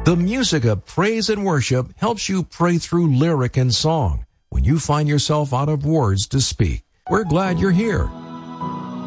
The music of praise and worship helps you pray through lyric and song when you find yourself out of words to speak. We're glad you're here.